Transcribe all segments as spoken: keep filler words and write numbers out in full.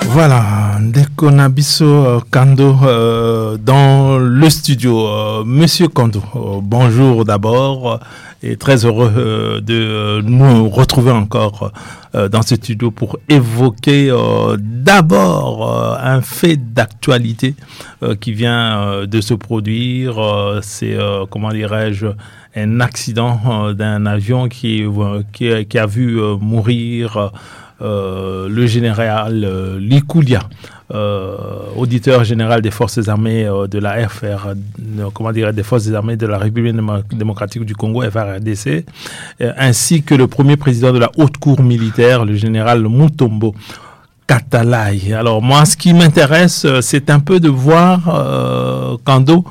Voilà, Ndeko Nabiso Kando euh, dans le studio. Euh, Monsieur Kando, euh, bonjour d'abord euh, et très heureux euh, de euh, nous retrouver encore euh, dans ce studio pour évoquer euh, d'abord euh, un fait d'actualité euh, qui vient euh, de se produire. Euh, c'est, euh, comment dirais-je, un accident euh, d'un avion qui, euh, qui, qui a vu euh, mourir euh, Euh, le général euh, Likoulia, euh, auditeur général des forces armées euh, de la F R, euh, comment dire, des forces armées de la République démocratique du Congo, F R D C, euh, ainsi que le premier président de la haute cour militaire, le général Mutombo Katalai. Alors moi, ce qui m'intéresse, c'est un peu de voir euh, Kando,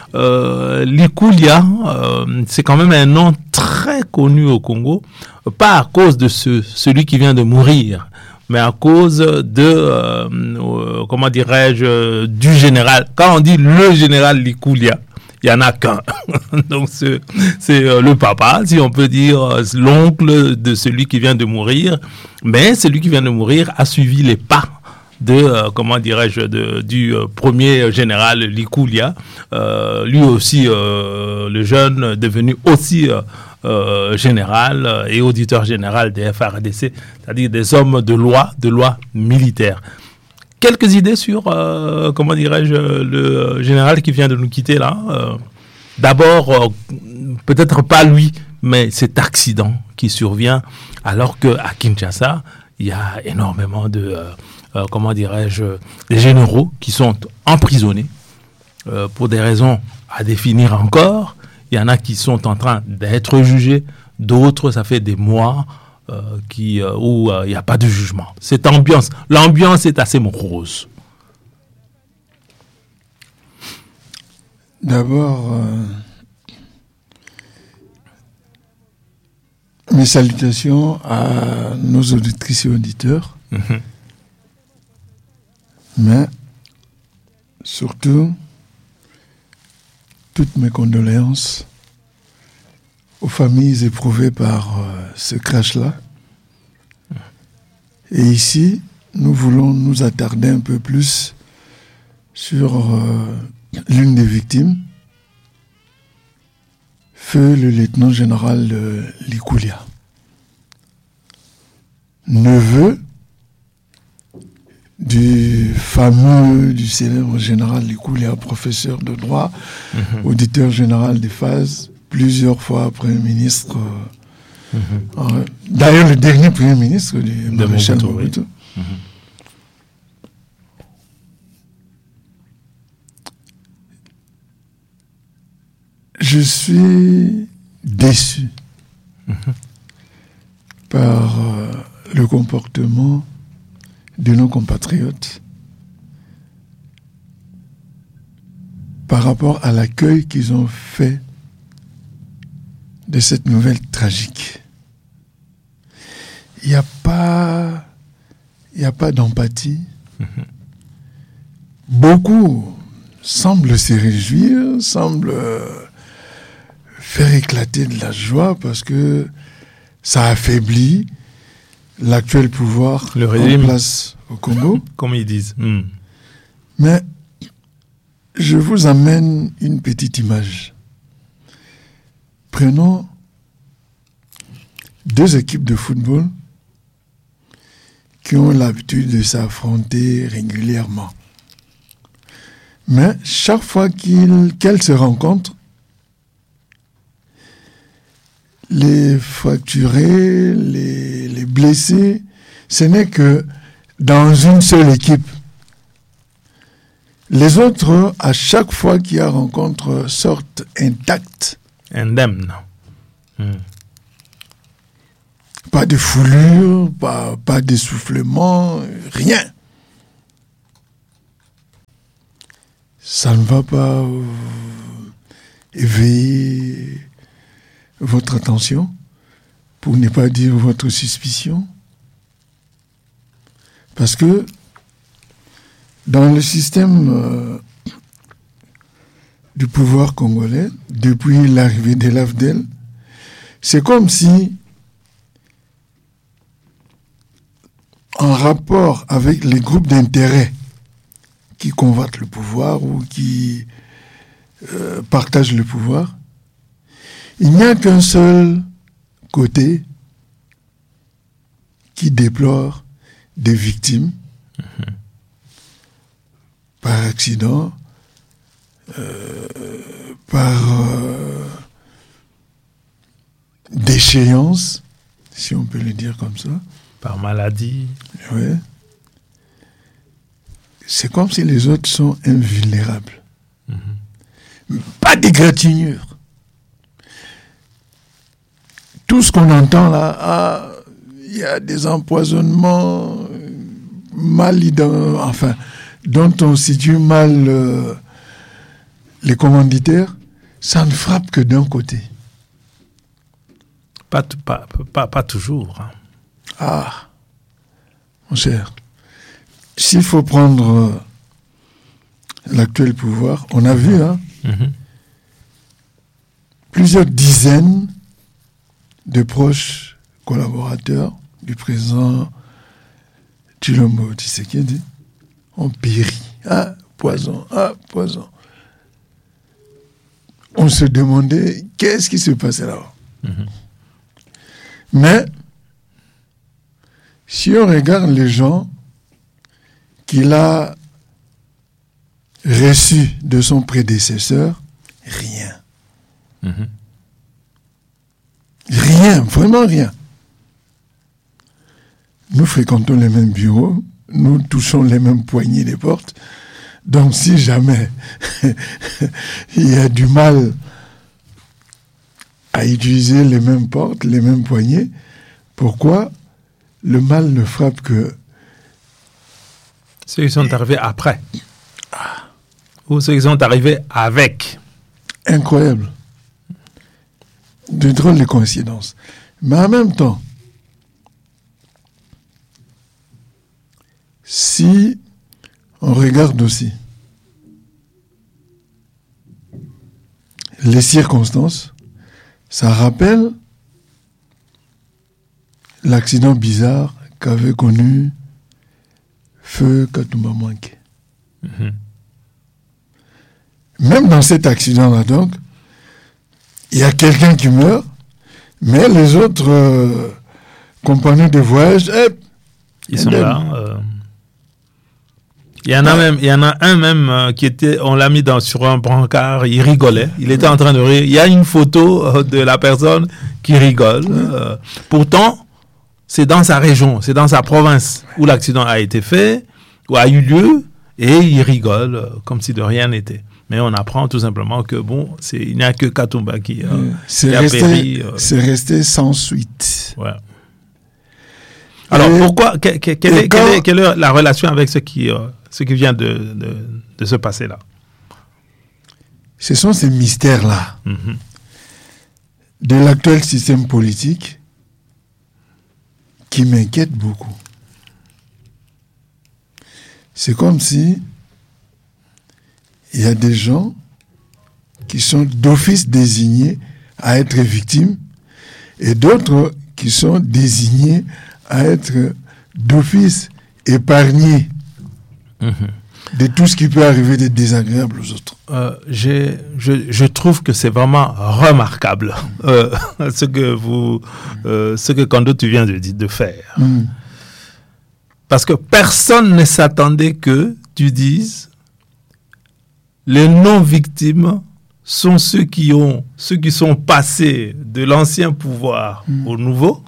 euh, Likoulia, euh, c'est quand même un nom très connu au Congo, pas à cause de ce, celui qui vient de mourir, mais à cause de, euh, euh, comment dirais-je, du général. Quand on dit le général Likoulia, il n'y en a qu'un. Donc c'est, c'est euh, le papa, si on peut dire, euh, l'oncle de celui qui vient de mourir. Mais celui qui vient de mourir a suivi les pas de, euh, comment dirais-je, de, du euh, premier général Likoulia. Euh, lui aussi, euh, le jeune, devenu aussi euh, euh, général et auditeur général des F R D C, c'est-à-dire des hommes de loi, de loi militaire. Quelques idées sur, euh, comment dirais-je, le général qui vient de nous quitter là. Euh, d'abord, euh, peut-être pas lui, mais cet accident qui survient alors qu'à Kinshasa, il y a énormément de, euh, euh, comment dirais-je, des généraux qui sont emprisonnés euh, pour des raisons à définir encore. Il y en a qui sont en train d'être jugés, d'autres, ça fait des mois Euh, qui, euh, où il euh, n'y a pas de jugement. Cette ambiance, l'ambiance est assez morose. D'abord, euh, mes salutations à nos auditrices et auditeurs, mm-hmm. mais surtout, toutes mes condoléances aux familles éprouvées par euh, ce crash-là. Et ici, nous voulons nous attarder un peu plus sur euh, l'une des victimes, feu le lieutenant général euh, Likoulia, neveu du fameux, du célèbre général Likoulia, professeur de droit, mm-hmm. auditeur général des phases, plusieurs fois Premier ministre. Euh, mm-hmm. euh, d'ailleurs, le dernier Premier ministre du maréchal Mobutu. Mm-hmm. Je suis déçu mm-hmm. par euh, le comportement de nos compatriotes par rapport à l'accueil qu'ils ont fait de cette nouvelle tragique. Il n'y a pas, il n'y a pas d'empathie. Mm-hmm. Beaucoup semblent se réjouir, semblent faire éclater de la joie parce que ça affaiblit l'actuel pouvoir le en régime place au Congo. Comme ils disent. Mm. Mais je vous amène une petite image. Prenons deux équipes de football qui ont l'habitude de s'affronter régulièrement. Mais chaque fois qu'ils, qu'elles se rencontrent, les fracturés, les, les blessés, ce n'est que dans une seule équipe. Les autres, à chaque fois qu'il y a rencontre, sortent intacts. Indemne. Hmm. Pas de foulure, pas, pas d'essoufflement, rien. Ça ne va pas euh, éveiller votre attention, pour ne pas dire votre suspicion. Parce que dans le système euh, du pouvoir congolais, depuis l'arrivée de l'A F D L, c'est comme si en rapport avec les groupes d'intérêt qui convoitent le pouvoir ou qui euh, partagent le pouvoir, il n'y a qu'un seul côté qui déplore des victimes mmh. par accident, euh, par euh, déchéance, si on peut le dire comme ça. Par maladie. Oui. C'est comme si les autres sont invulnérables. Mmh. Pas d'égratignure. Tout ce qu'on entend là, ah, il y a des empoisonnements mal ident- enfin, dont on situe mal euh, les commanditaires, ça ne frappe que d'un côté. Pas, pas, pas, pas toujours. Hein. Ah, mon cher, s'il faut prendre euh, l'actuel pouvoir, on a vu hein, mm-hmm. plusieurs dizaines de proches collaborateurs du président Tshilombo Tshisekedi ont péri. Ah, poison, ah, poison. On se demandait qu'est-ce qui se passait là-bas. Mm-hmm. Mais, si on regarde les gens qu'il a reçus de son prédécesseur, rien. Mm-hmm. Rien, vraiment rien. Nous fréquentons les mêmes bureaux, nous touchons les mêmes poignées des portes. Donc si jamais il y a du mal à utiliser les mêmes portes, les mêmes poignées, pourquoi le mal ne frappe que... Ceux qui sont arrivés après. Ah. Ou ceux qui sont arrivés avec. Incroyable. De drôles de coïncidences. Mais en même temps, si on regarde aussi les circonstances, ça rappelle l'accident bizarre qu'avait connu Feu Katumba Mwanke. Mm-hmm. Même dans cet accident-là, donc, il y a quelqu'un qui meurt, mais les autres euh, compagnons de voyage, eh, ils sont là. Euh... Il y en a ah. même, il y en a un même euh, qui était, on l'a mis dans, sur un brancard, il rigolait, il était en train de rire. Il y a une photo euh, de la personne qui rigole. Euh, pourtant, c'est dans sa région, c'est dans sa province où l'accident a été fait, où a eu lieu, et il rigole euh, comme si de rien n'était. Mais on apprend tout simplement que bon, c'est, il n'y a que Katumba qui, euh, c'est qui a resté, péri. Euh, c'est resté sans suite. Ouais. Alors et pourquoi, que, que, quelle, est, quand, quelle, est, quelle est la relation avec ce qui, euh, ce qui vient de, de, de se passer là? Ce sont ces mystères-là mm-hmm. de l'actuel système politique qui m'inquiètent beaucoup. C'est comme si il y a des gens qui sont d'office désignés à être victimes et d'autres qui sont désignés à être d'office épargnés mmh. de tout ce qui peut arriver d'être désagréable aux autres. Euh, j'ai, je, je trouve que c'est vraiment remarquable euh, ce que vous, euh, ce que Kando tu viens de, de faire. Mmh. Parce que personne ne s'attendait que tu dises les non-victimes sont ceux qui ont, ceux qui sont passés de l'ancien pouvoir mmh. au nouveau,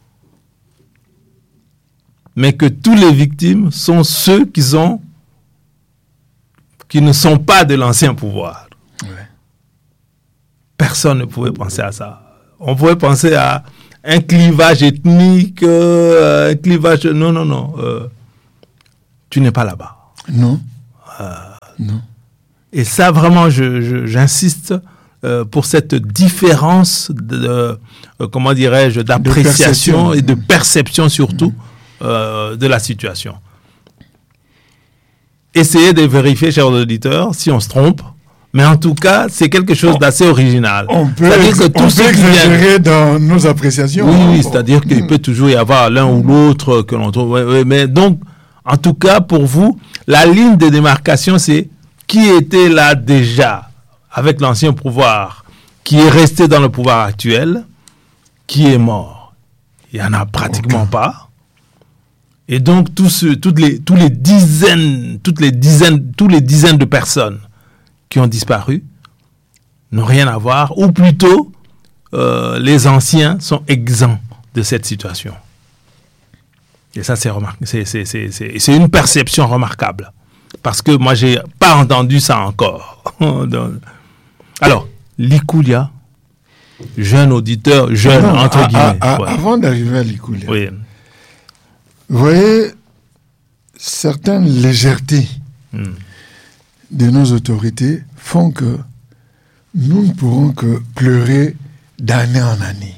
mais que tous les victimes sont ceux qui sont, qui ne sont pas de l'ancien pouvoir. Ouais. Personne ne pouvait penser à ça. On pouvait penser à un clivage ethnique, euh, un clivage... Non, non, non. Euh, tu n'es pas là-bas. Non. Euh, non. Et ça, vraiment, je, je, j'insiste euh, pour cette différence de, euh, comment dirais-je, d'appréciation de et de perception surtout mmh. euh, de la situation. Essayez de vérifier, chers auditeurs, si on se trompe. Mais en tout cas, c'est quelque chose d'assez original. On peut, c'est-à-dire que tout on peut exagérer dans nos appréciations. Oui, oui, c'est-à-dire qu'il mmh. peut toujours y avoir l'un ou l'autre que l'on trouve. Oui, oui, mais donc, en tout cas, pour vous, la ligne de démarcation, c'est qui était là déjà avec l'ancien pouvoir, qui est resté dans le pouvoir actuel, qui est mort. Il n'y en a pratiquement okay. pas. Et donc, tous, ce, toutes les, tous les dizaines, toutes les dizaines, tous les dizaines de personnes qui ont disparu n'ont rien à voir, ou plutôt, euh, les anciens sont exempts de cette situation. Et ça, c'est, remar- c'est, c'est, c'est, c'est, c'est une perception remarquable. Parce que moi, je n'ai pas entendu ça encore. Alors, Likoulia, jeune auditeur, jeune, non, entre à, guillemets. À, à, ouais. Avant d'arriver à Likoulia, oui. vous voyez, certaines légèretés hmm. de nos autorités font que nous ne pourrons que pleurer d'année en année.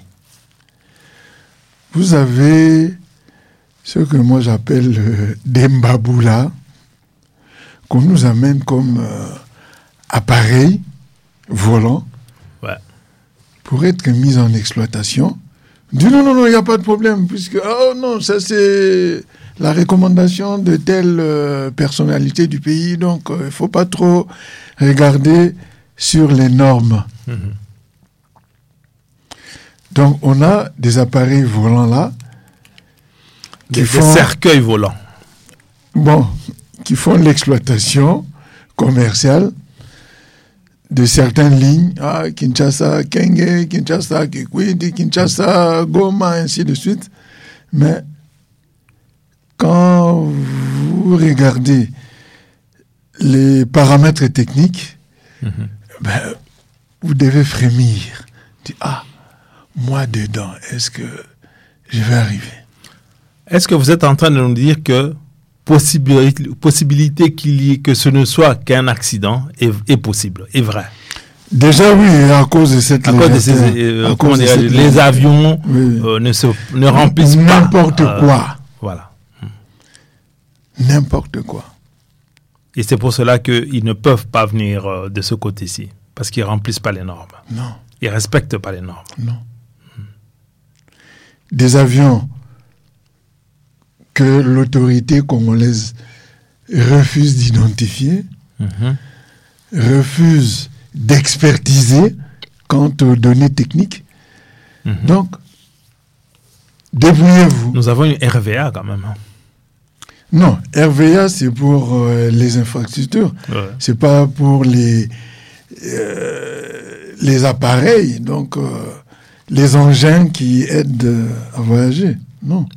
Vous avez ce que moi j'appelle le Dembaboula, qu'on nous amène comme euh, appareil volant ouais. pour être mis en exploitation. On dit non, non, non, il n'y a pas de problème, puisque, oh non, ça c'est la recommandation de telle euh, personnalité du pays, donc il euh, ne faut pas trop regarder sur les normes. Mm-hmm. Donc on a des appareils volants là, qui des, font, des cercueils volants. Bon, qui font l'exploitation commerciale de certaines lignes, ah, Kinshasa, Kenge, Kinshasa, Kikwidi, Kinshasa, Goma, ainsi de suite. Mais quand vous regardez les paramètres techniques, mm-hmm. ben, vous devez frémir. Dire, ah, moi dedans, est-ce que je vais arriver? Est-ce que vous êtes en train de nous dire que possibilité, possibilité qu'il y ait, que ce ne soit qu'un accident est, est possible, est vrai? Déjà oui, à cause de cette à cause de ces, euh, à cause de cette les légèreté. Avions oui. euh, ne, se, ne remplissent n'importe pas. N'importe quoi. Euh, voilà. N'importe quoi. Et c'est pour cela qu'ils ne peuvent pas venir euh, de ce côté-ci, parce qu'ils ne remplissent pas les normes. Non. Ils ne respectent pas les normes. Non. Hmm. Des avions que l'autorité congolaise refuse d'identifier, mm-hmm. refuse d'expertiser quant aux données techniques. Mm-hmm. Donc, débrouillez-vous. Nous avons une R V A quand même. Hein. Non, R V A c'est pour euh, les infrastructures, ouais. c'est pas pour les, euh, les appareils, donc euh, les engins qui aident à voyager. Non.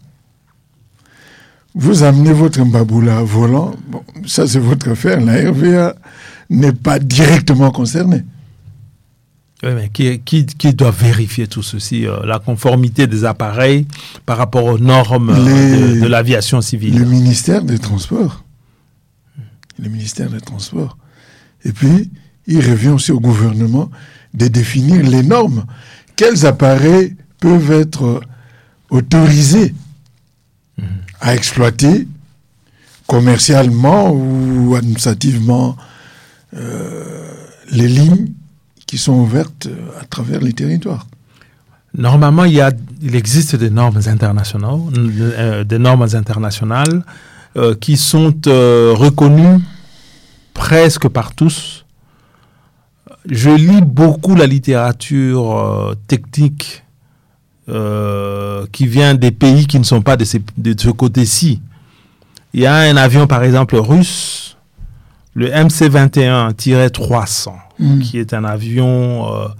Vous amenez votre Mbaboula volant, bon, ça c'est votre affaire, la R V A n'est pas directement concernée. Oui, mais qui, qui, qui doit vérifier tout ceci, euh, la conformité des appareils par rapport aux normes Les, de, de l'aviation civile? Le ministère des Transports. Le ministère des Transports. Et puis, il revient aussi au gouvernement de définir les normes. Quels appareils peuvent être autorisés mmh. à exploiter commercialement ou administrativement euh, les lignes qui sont ouvertes à travers les territoires. Normalement, il, y a, il existe des normes internationales, euh, des normes internationales euh, qui sont euh, reconnues presque par tous. Je lis beaucoup la littérature euh, technique euh, qui vient des pays qui ne sont pas de, ces, de ce côté-ci. Il y a un avion, par exemple, russe, le M C vingt et un trois cents, mmh. qui est un avion, euh,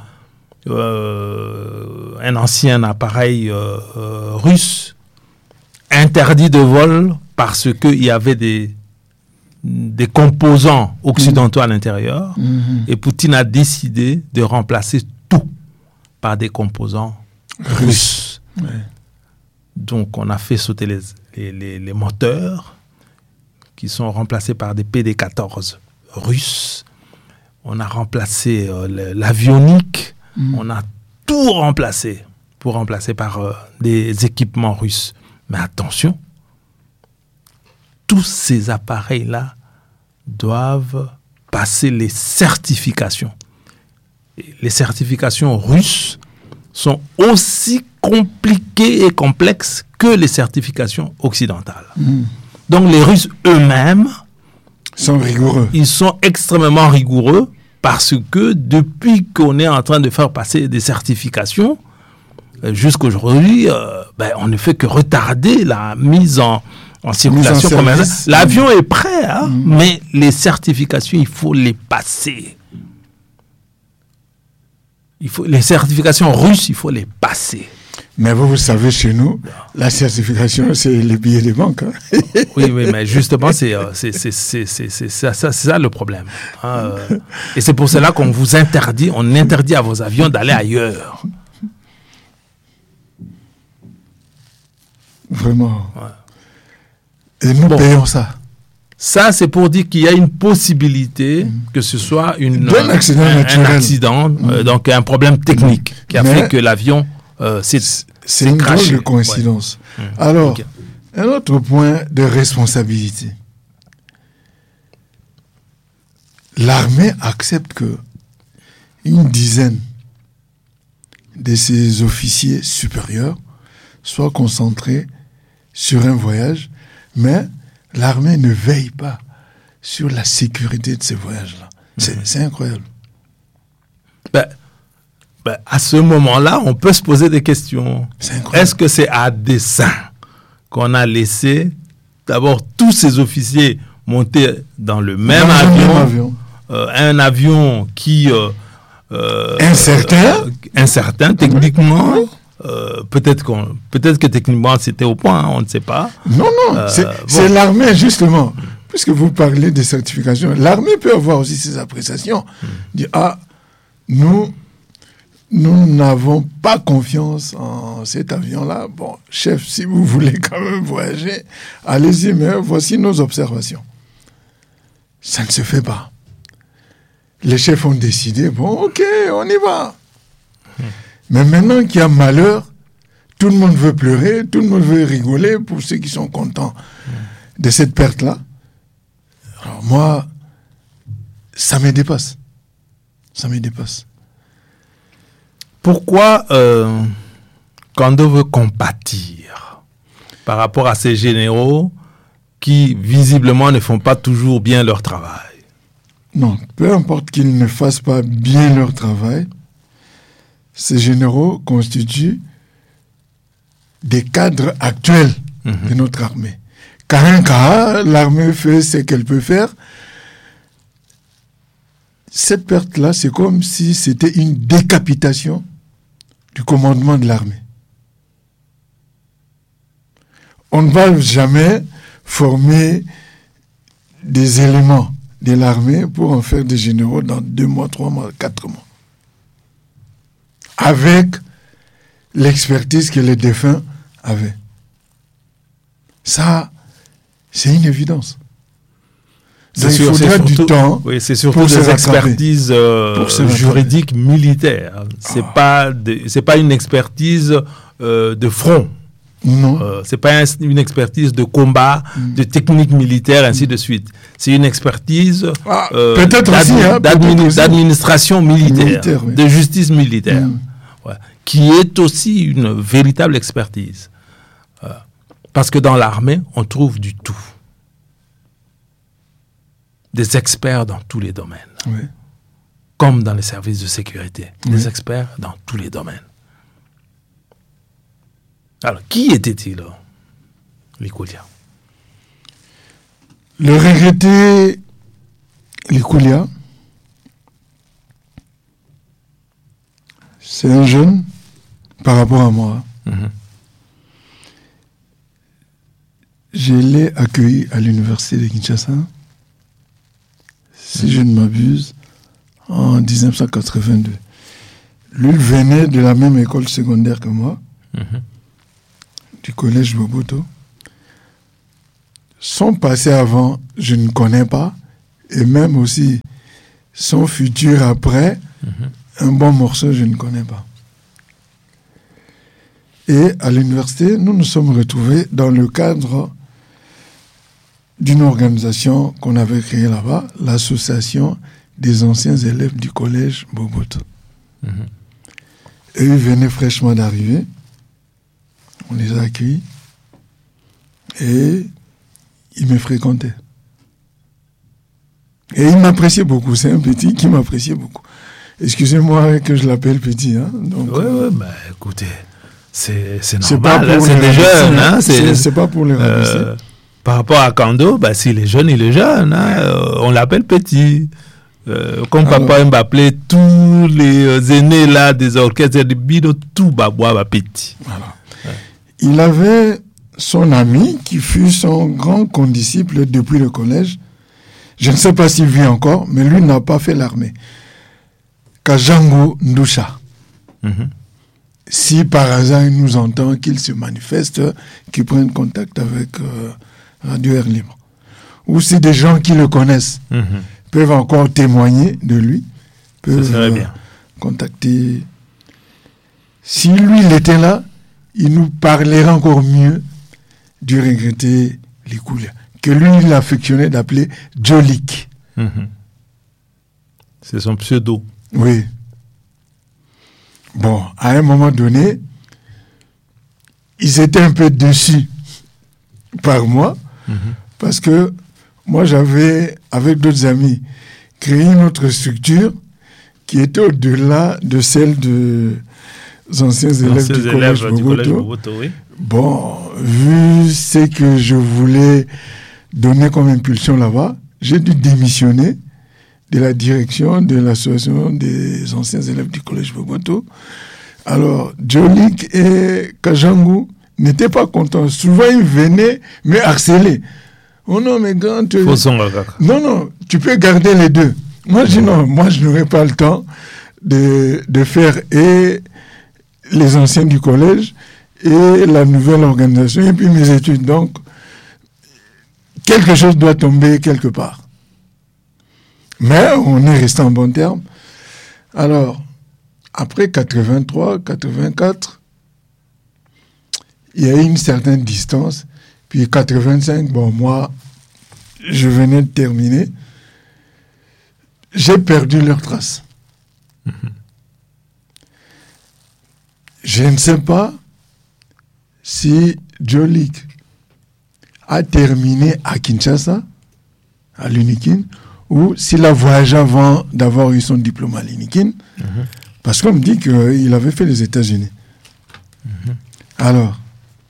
euh, un ancien appareil euh, euh, russe, interdit de vol parce qu'il y avait des, des composants occidentaux mmh. à l'intérieur. Mmh. Et Poutine a décidé de remplacer tout par des composants russes. russes. Ouais. Donc, on a fait sauter les, les, les, les moteurs qui sont remplacés par des P D quatorze russes. On a remplacé euh, l'avionique. Mmh. On a tout remplacé pour remplacer par euh, des équipements russes. Mais attention, tous ces appareils-là doivent passer les certifications. Et les certifications russes sont aussi compliquées et complexes que les certifications occidentales. Mmh. Donc les Russes eux-mêmes sont rigoureux. Ils sont extrêmement rigoureux parce que depuis qu'on est en train de faire passer des certifications, euh, jusqu'aujourd'hui, euh, ben, on ne fait que retarder la mise en, en circulation. En service, L'avion mmh. est prêt, hein, mmh. mais les certifications, il faut les passer. Il faut, les certifications russes, il faut les passer. Mais vous, vous savez, chez nous, la certification, c'est les billets des banques. Hein. Oui, oui, mais justement, c'est, c'est, c'est, c'est, c'est, c'est, ça, c'est ça le problème. Hein. Et c'est pour cela qu'on vous interdit, on interdit à vos avions d'aller ailleurs. Vraiment. Ouais. Et nous bon. payons ça. Ça, c'est pour dire qu'il y a une possibilité mmh. que ce soit une, un accident, un, naturel. un accident mmh. euh, donc un problème technique qui a Mais fait que l'avion euh, s'est, c'est une drôle de coïncidence. Ouais. Mmh. Alors, okay. un autre point de responsabilité. L'armée accepte que une dizaine de ses officiers supérieurs soient concentrés sur un voyage, mais l'armée ne veille pas sur la sécurité de ces voyages-là. C'est, mmh. c'est incroyable. Ben, ben, à ce moment-là, on peut se poser des questions. C'est incroyable. Est-ce que c'est à dessein qu'on a laissé d'abord tous ces officiers monter dans le même dans avion, même avion. Euh, un avion qui... Euh, euh, incertain euh, Incertain, techniquement. Mmh. Euh, peut-être, qu'on, peut-être que techniquement c'était au point, hein, on ne sait pas. Non, non, euh, c'est, bon. c'est l'armée justement. Puisque vous parlez des certifications, l'armée peut avoir aussi ses appréciations. Mm. Dire, ah, nous, nous n'avons pas confiance en cet avion-là. Bon, chef, si vous voulez quand même voyager, allez-y, mais voici nos observations. Ça ne se fait pas. Les chefs ont décidé, bon, ok, on y va. Mm. Mais maintenant qu'il y a malheur, tout le monde veut pleurer, tout le monde veut rigoler pour ceux qui sont contents mmh. de cette perte-là. Alors moi, ça me dépasse. Ça me dépasse. Pourquoi euh, Kando veut compatir par rapport à ces généraux qui, visiblement, ne font pas toujours bien leur travail? Non, peu importe qu'ils ne fassent pas bien leur travail, ces généraux constituent des cadres actuels mmh. de notre armée. Car un cas, l'armée fait ce qu'elle peut faire. Cette perte-là, c'est comme si c'était une décapitation du commandement de l'armée. On ne va jamais former des éléments de l'armée pour en faire des généraux dans deux mois, trois mois, quatre mois. Avec l'expertise que les défunts avaient. Ça, c'est une évidence. Donc, il faudra du temps. Oui, c'est surtout des expertises euh, juridiques militaires. C'est ah. pas de, c'est pas une expertise euh, de front. Non. Euh, c'est pas un, une expertise de combat, mm. de technique militaire, ainsi mm. de suite. C'est une expertise ah, euh, peut-être aussi, hein, d'admi- peut-être d'administration militaire, militaire oui. de justice militaire, mm. ouais, qui est aussi une véritable expertise. Euh, parce que dans l'armée, on trouve du tout. Des experts dans tous les domaines. Oui. Comme dans les services de sécurité. Oui. Des experts dans tous les domaines. Alors, qui était-il, Likoulia? Le regretté Likoulia, c'est un jeune par rapport à moi. Mm-hmm. Je l'ai accueilli à l'université de Kinshasa, si mm-hmm. je ne m'abuse, en dix-neuf cent quatre-vingt-deux. Lui venait de la même école secondaire que moi, mm-hmm. du collège Boboto. Son passé avant, je ne connais pas, et même aussi son futur après, mm-hmm. un bon morceau, je ne connais pas. Et à l'université, nous nous sommes retrouvés dans le cadre d'une organisation qu'on avait créée là-bas, l'association des anciens élèves du collège Boboto. Mm-hmm. Et ils venaient fraîchement d'arriver. On les a accueillis. Et ils me fréquentaient. Et ils m'appréciaient beaucoup. C'est un petit qui m'appréciait beaucoup. Excusez-moi que je l'appelle petit. Hein. Donc, oui, oui, bah écoutez, c'est, c'est normal. C'est, pas pour hein, c'est des jeunes. Hein, c'est, c'est, c'est pas pour les rabaisser. Euh, par rapport à Kando, bah, s'il est jeune, il est jeune. Hein, euh, on l'appelle petit. Euh, comme Alors, papa aime appeler tous les euh, aînés là, des orchestres, des bidos, tout babois, bah, petit. Voilà. Ouais. Il avait son ami qui fut son grand condisciple depuis le collège. Je ne sais pas s'il vit encore, mais lui n'a pas fait l'armée. Kajango Ndoucha. Mm-hmm. Si par hasard il nous entend, qu'il se manifeste, qu'il prenne contact avec euh, Radio Air Libre. Ou si des gens qui le connaissent mm-hmm. peuvent encore témoigner de lui, peuvent euh, bien. contacter. Si lui il était là, il nous parlerait encore mieux du regretté Likoulia, que lui il affectionnait d'appeler Jolik. Mm-hmm. C'est son pseudo. Oui. Bon, à un moment donné, ils étaient un peu déçus par moi, mm-hmm. parce que moi j'avais, avec d'autres amis, créé une autre structure qui était au-delà de celle des anciens élèves, du, élèves collège du collège Boboto. Oui. Bon, vu ce que je voulais donner comme impulsion là-bas, j'ai dû démissionner de la direction de l'association des anciens élèves du collège Boboto. Alors, Jolik et Kajangu n'étaient pas contents. Souvent, ils venaient me harceler. Oh non, mais quand... Tu... Non, non, tu peux garder les deux. Moi, je dis non, moi, je n'aurais pas le temps de, de faire et les anciens du collège et la nouvelle organisation et puis mes études. Donc, quelque chose doit tomber quelque part. Mais on est resté en bon terme. Alors, après quatre-vingt-trois, quatre-vingt-quatre, il y a eu une certaine distance. Puis quatre-vingt-cinq, bon, moi, je venais de terminer. J'ai perdu leurs traces. Mm-hmm. Je ne sais pas si Jolik a terminé à Kinshasa, à l'Unikin, ou s'il a voyagé avant d'avoir eu son diplôme à l'Unikin, mm-hmm. parce qu'on me dit qu'il avait fait les États-Unis. Mm-hmm. Alors,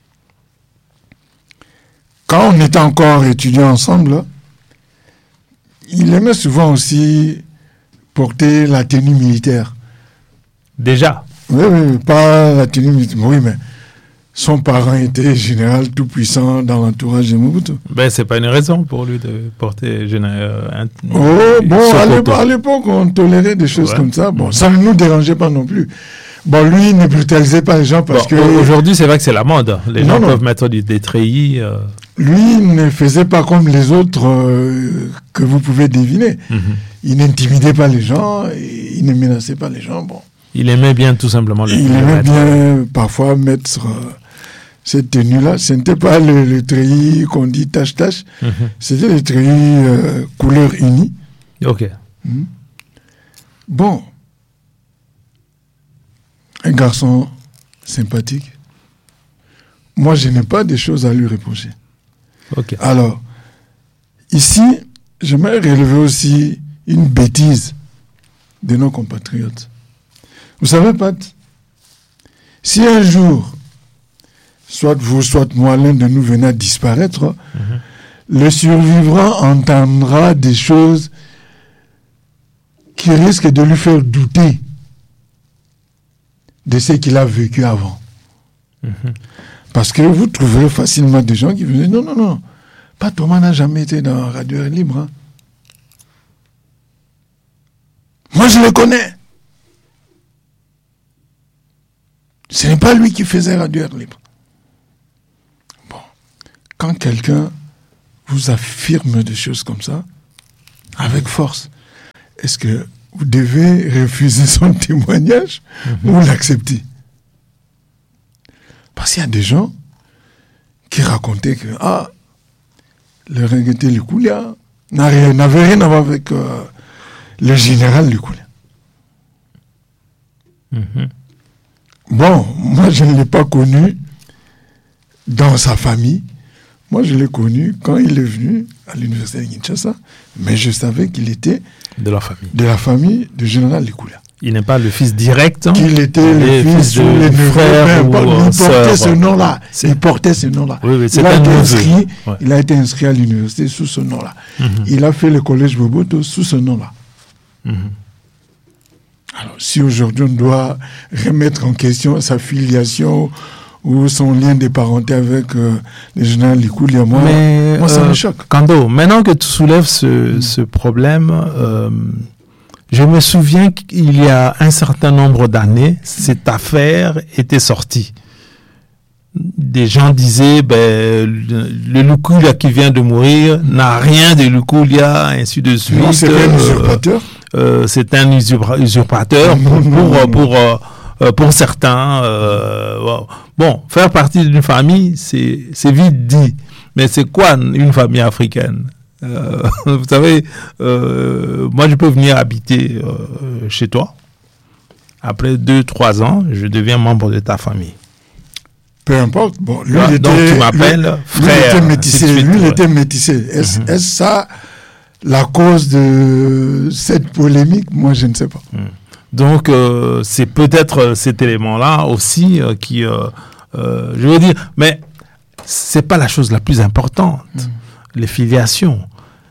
quand on était encore étudiants ensemble, il aimait souvent aussi porter la tenue militaire. Déjà? Oui, oui, pas la tenue militaire, oui, mais son parent était général tout-puissant dans l'entourage de Mobutu. Ben, c'est pas une raison pour lui de porter général. Un, oh, bon, à l'époque, à l'époque, on tolérait des choses ouais. comme ça. Bon, ça ne nous dérangeait pas non plus. Bon, lui, il ne brutalisait pas les gens parce bon, que... Aujourd'hui, c'est vrai que c'est la mode. Les non, gens non. peuvent mettre des, des treillis. Euh... Lui, il ne faisait pas comme les autres euh, que vous pouvez deviner. Mm-hmm. Il n'intimidait pas les gens, il ne menaçait pas les gens. Bon. Il aimait bien tout simplement les Il aimait bien euh, parfois mettre euh, cette tenue-là. Ce n'était pas le, le treillis qu'on dit tache-tache. Mm-hmm. C'était le treillis euh, couleur unie. Ok. Mm. Bon. Un garçon sympathique. Moi, je n'ai pas de choses à lui reprocher. Okay. Alors, ici, j'aimerais relever aussi une bêtise de nos compatriotes. Vous savez, Pat, si un jour, soit vous, soit moi, l'un de nous venait à disparaître, mm-hmm. le survivant entendra des choses qui risquent de lui faire douter de ce qu'il a vécu avant. Mm-hmm. Parce que vous trouverez facilement des gens qui vous disent non, non, non, pas Thomas n'a jamais été dans Radio Air Libre. Hein. Moi, je le connais. Ce n'est pas lui qui faisait Radio Air Libre. Bon, quand quelqu'un vous affirme des choses comme ça, avec force, est-ce que vous devez refuser son témoignage mm-hmm. ou l'accepter? Parce qu'il y a des gens qui racontaient que ah, le Ringueté Lukulia n'avait rien à voir avec euh, le général Lukulia. Mm-hmm. Bon, moi je ne l'ai pas connu dans sa famille. Moi je l'ai connu quand il est venu à l'université de Kinshasa, mais je savais qu'il était de la famille, de la famille du général Lukulia. Il n'est pas le fils direct. Hein? Qu'il était le fils de ou le frère. Ou il portait sœur. ce nom-là. C'est... Il portait ce nom-là. Oui, oui, il, a été inscrit, ouais. il a été inscrit à l'université sous ce nom-là. Mm-hmm. Il a fait le collège Boboto sous ce nom-là. Mm-hmm. Alors, si aujourd'hui on doit remettre en question sa filiation ou son lien de parenté avec euh, le général Lukulia, moi, Mais, moi ça euh, me choque. Kando, maintenant que tu soulèves ce, mm. ce problème, euh, je me souviens qu'il y a un certain nombre d'années, cette affaire était sortie. Des gens disaient, ben, le, le Lukulia qui vient de mourir n'a rien de Lukulia, ainsi de suite. Non, c'est un usurpateur. Euh, c'est un usurpa- usurpateur pour, pour, pour, euh, pour certains. Euh, bon, faire partie d'une famille, c'est, c'est vite dit. Mais c'est quoi une famille africaine ? Euh, vous savez, euh, moi je peux venir habiter euh, chez toi. Après deux, trois ans, je deviens membre de ta famille. Peu importe. Bon, lui, ouais, il était, donc tu m'appelles lui, frère. Lui, il était métissé. Suite, lui, il ouais. était métissé. Est-ce, mm-hmm. est-ce ça la cause de cette polémique? Moi, je ne sais pas. Mm. Donc, euh, c'est peut-être cet élément-là aussi euh, qui, euh, euh, je veux dire, mais c'est pas la chose la plus importante. Mm. Les filiations.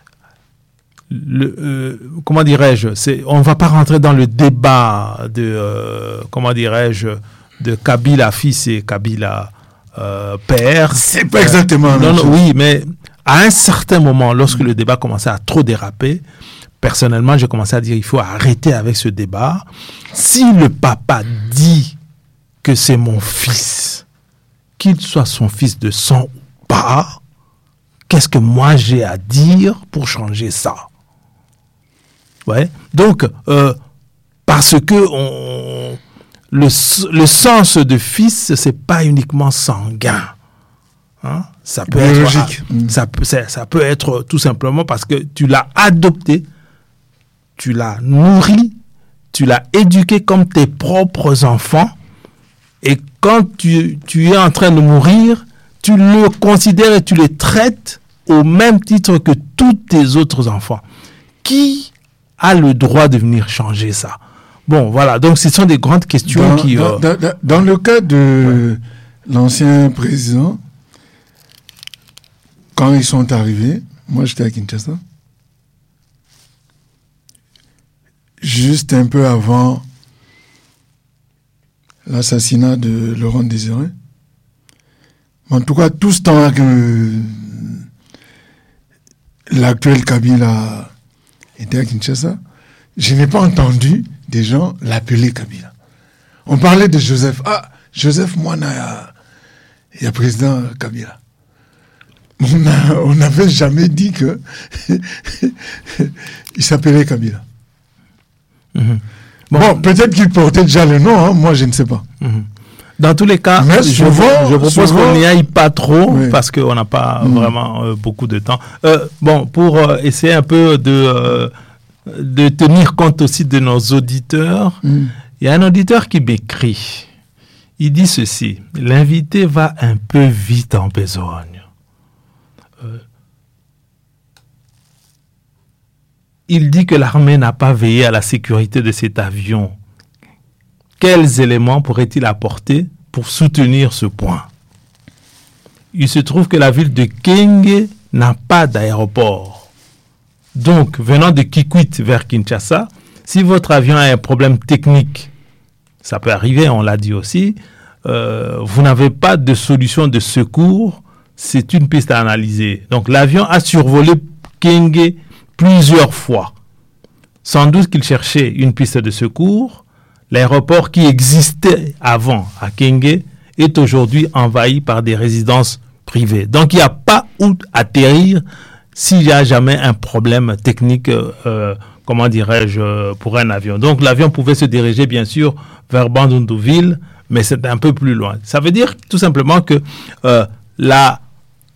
Le, euh, comment dirais-je, c'est, on ne va pas rentrer dans le débat de, euh, comment dirais-je, de Kabila fils et Kabila euh, père. C'est pas exactement. Non, non, oui, mais à un certain moment, lorsque mmh. le débat commençait à trop déraper, personnellement, j'ai commencé à dire il faut arrêter avec ce débat. Si le papa dit que c'est mon fils, qu'il soit son fils de sang ou pas, qu'est-ce que moi j'ai à dire pour changer ça? Ouais. Donc, euh, parce que on, le, le sens de fils, c'est pas uniquement sanguin. Hein? Ça peut biologique. Être, ça, ça, ça peut être tout simplement parce que tu l'as adopté, tu l'as nourri, tu l'as éduqué comme tes propres enfants, et quand tu, tu es en train de mourir, tu le considères et tu le traites au même titre que tous tes autres enfants. Qui a le droit de venir changer ça? Bon, voilà. Donc, ce sont des grandes questions dans, qui... Dans, euh... dans, dans le cas de ouais. l'ancien président, quand ils sont arrivés, moi, j'étais à Kinshasa, juste un peu avant l'assassinat de Laurent Désiré. En tout cas, tout ce temps que l'actuel Kabila était à Kinshasa, je n'ai pas entendu des gens l'appeler Kabila. On parlait de Joseph. Ah, Joseph Moana, il y a président Kabila. On n'avait jamais dit que il s'appelait Kabila. Mm-hmm. Bon, bon, peut-être qu'il portait déjà le nom, hein, moi je ne sais pas. Mm-hmm. Dans tous les cas, mais je, souvent, je propose souvent, qu'on n'y aille pas trop, oui. parce qu'on n'a pas mmh. vraiment euh, beaucoup de temps. Euh, bon, pour euh, essayer un peu de, euh, de tenir compte aussi de nos auditeurs, il mmh. y a un auditeur qui m'écrit. Il dit ceci: l'invité va un peu vite en besogne. Euh, il dit que l'armée n'a pas veillé à la sécurité de cet avion. Quels éléments pourrait-il apporter pour soutenir ce point? Il se trouve que la ville de Kenge n'a pas d'aéroport. Donc, venant de Kikwit vers Kinshasa, si votre avion a un problème technique, ça peut arriver, on l'a dit aussi, euh, vous n'avez pas de solution de secours, c'est une piste à analyser. Donc, l'avion a survolé Kenge plusieurs fois. Sans doute qu'il cherchait une piste de secours. L'aéroport qui existait avant à Kenge est aujourd'hui envahi par des résidences privées. Donc, il n'y a pas où atterrir s'il y a jamais un problème technique, euh, comment dirais-je, pour un avion. Donc, l'avion pouvait se diriger, bien sûr, vers Bandundu-ville, mais c'est un peu plus loin. Ça veut dire tout simplement que, euh, la,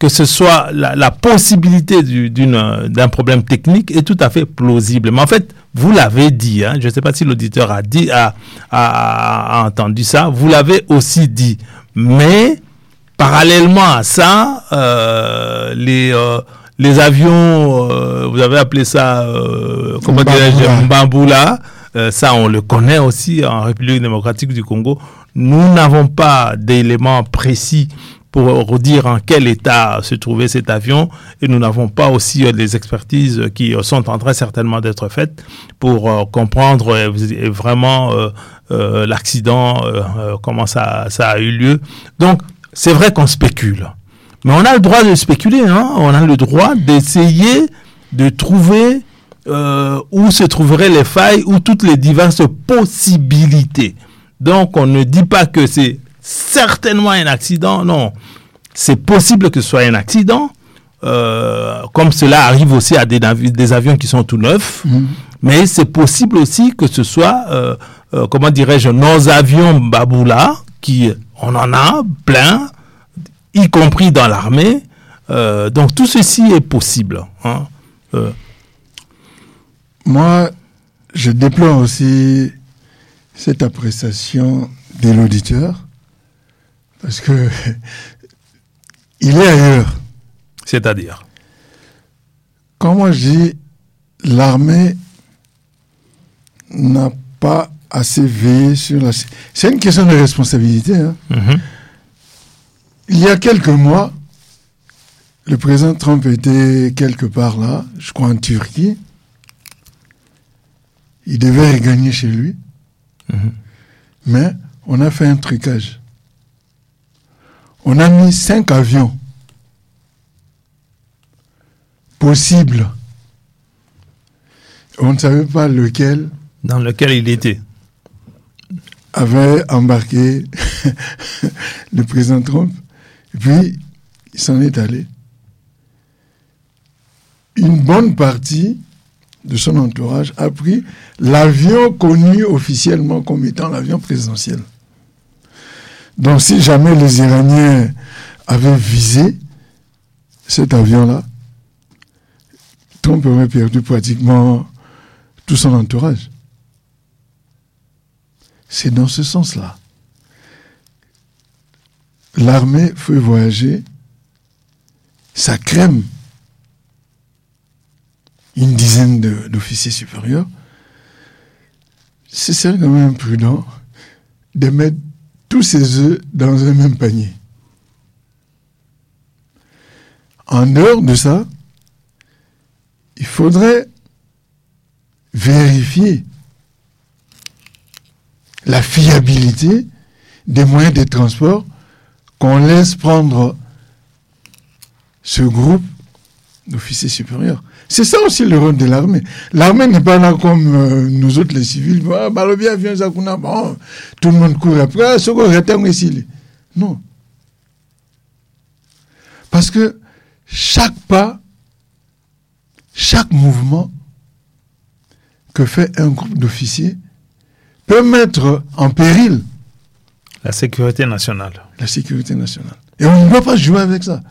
que ce soit la, la possibilité du, d'une, d'un problème technique est tout à fait plausible. Mais en fait, vous l'avez dit, hein, je ne sais pas si l'auditeur a, dit, a, a, a entendu ça, vous l'avez aussi dit. Mais, parallèlement à ça, euh, les, euh, les avions, euh, vous avez appelé ça, euh, comment dirais-je, Mbamboula, euh, ça on le connaît aussi en République démocratique du Congo. Nous n'avons pas d'éléments précis pour dire en quel état se trouvait cet avion, et nous n'avons pas aussi euh, les expertises qui euh, sont en train certainement d'être faites pour euh, comprendre euh, vraiment euh, euh, l'accident, euh, euh, comment ça, ça a eu lieu. Donc, c'est vrai qu'on spécule, mais on a le droit de spéculer, hein, on a le droit d'essayer de trouver euh, où se trouveraient les failles ou toutes les diverses possibilités. Donc, on ne dit pas que c'est certainement un accident, non. C'est possible que ce soit un accident, euh, comme cela arrive aussi à des, navi- des avions qui sont tout neufs, mmh. mais c'est possible aussi que ce soit, euh, euh, comment dirais-je, nos avions Mbamboula, qui, on en a plein, y compris dans l'armée, euh, donc tout ceci est possible. Hein. Euh. Moi, je déplore aussi cette appréciation de l'auditeur, parce que il est ailleurs. C'est-à-dire? Quand moi je dis l'armée n'a pas assez veillé sur la... C'est une question de responsabilité. Hein. Mm-hmm. Il y a quelques mois, le président Trump était quelque part là, je crois en Turquie. Il devait regagner chez lui. Mm-hmm. Mais on a fait un trucage. On a mis cinq avions possibles. On ne savait pas lequel. Dans lequel il était. Avait embarqué le président Trump. Et puis, il s'en est allé. Une bonne partie de son entourage a pris l'avion connu officiellement comme étant l'avion présidentiel. Donc, si jamais les Iraniens avaient visé cet avion-là, Trump aurait perdu pratiquement tout son entourage. C'est dans ce sens-là. L'armée fait voyager sa crème, une dizaine de, d'officiers supérieurs. C'est quand même prudent de mettre tous ces œufs dans un même panier. En dehors de ça, il faudrait vérifier la fiabilité des moyens de transport qu'on laisse prendre ce groupe d'officiers supérieurs. C'est ça aussi le rôle de l'armée. L'armée n'est pas là comme euh, nous autres les civils. Ah, bah, le bien vient Zakuna, bon, tout le monde court après, ce qu'on retient ici. Non. Parce que chaque pas, chaque mouvement que fait un groupe d'officiers peut mettre en péril la sécurité nationale. La sécurité nationale. Et on ne doit pas jouer avec ça.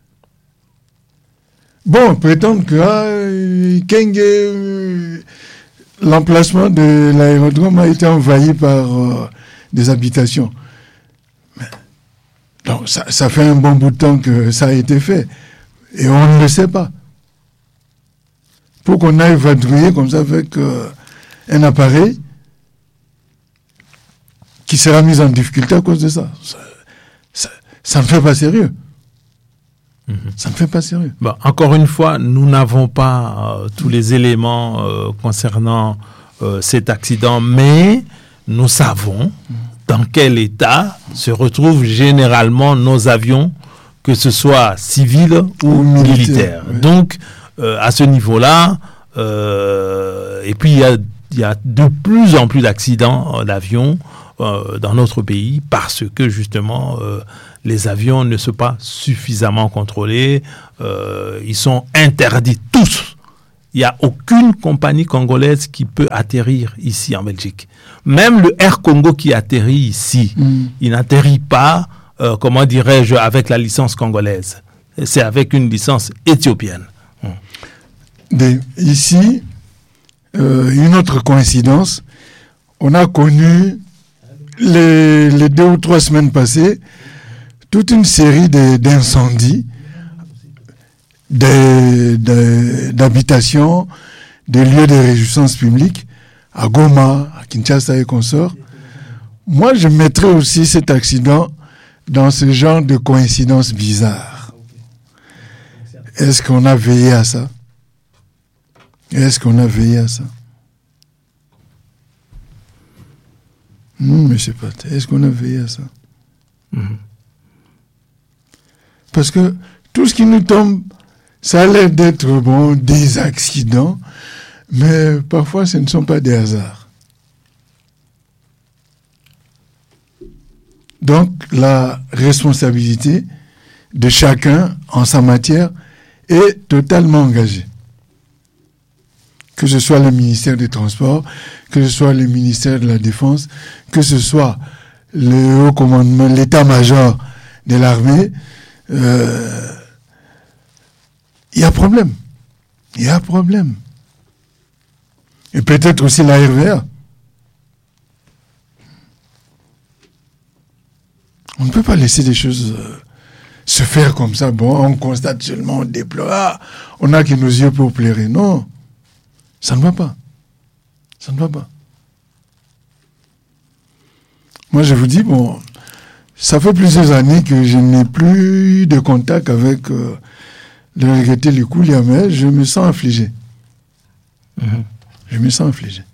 Bon, prétendre que ah, Kenge, euh, l'emplacement de l'aérodrome a été envahi par euh, des habitations. Mais, donc, ça, ça fait un bon bout de temps que ça a été fait. Et on ne le sait pas. Pour qu'on aille vadrouiller comme ça avec euh, un appareil qui sera mis en difficulté à cause de ça. Ça, ça, ça ne fait pas sérieux. Mmh. Ça ne fait pas sérieux. Bon, encore une fois, nous n'avons pas euh, tous les éléments euh, concernant euh, cet accident, mais nous savons mmh. dans quel état se retrouvent généralement nos avions, que ce soit civils ou, ou militaires. militaires. Oui. Donc, euh, à ce niveau-là, euh, et puis il y a, y a de plus en plus d'accidents d'avions euh, dans notre pays parce que justement euh, les avions ne sont pas suffisamment contrôlés, euh, ils sont interdits tous. Il n'y a aucune compagnie congolaise qui peut atterrir ici en Belgique. Même le Air Congo qui atterrit ici, mm. il n'atterrit pas, euh, comment dirais-je, avec la licence congolaise. c'est avec une licence éthiopienne. De, ici, euh, une autre coïncidence, on a connu les, les deux ou trois semaines passées toute une série de, d'incendies, de, de, d'habitations, des lieux de réjouissance publique à Goma, à Kinshasa et consorts. Moi, je mettrais aussi cet accident dans ce genre de coïncidence bizarre. Est-ce qu'on a veillé à ça? Est-ce qu'on a veillé à ça? Non, mais c'est pas. Est-ce qu'on a veillé à ça? Mm-hmm. Parce que tout ce qui nous tombe, ça a l'air d'être bon, des accidents, mais parfois ce ne sont pas des hasards. Donc la responsabilité de chacun en sa matière est totalement engagée. Que ce soit le ministère des Transports, que ce soit le ministère de la Défense, que ce soit le haut commandement, l'état-major de l'armée, euh, il y a problème. Il y a problème. Et peut-être aussi la R V A. On ne peut pas laisser des choses euh, se faire comme ça. Bon, on constate seulement, on déplore. Ah, on a que nos yeux pour pleurer. Non, ça ne va pas. Ça ne va pas. Moi, je vous dis, bon, ça fait plusieurs années que je n'ai plus de contact avec euh, le regretté Lukou Liamé. Je me sens affligé. Mm-hmm. Je me sens affligé.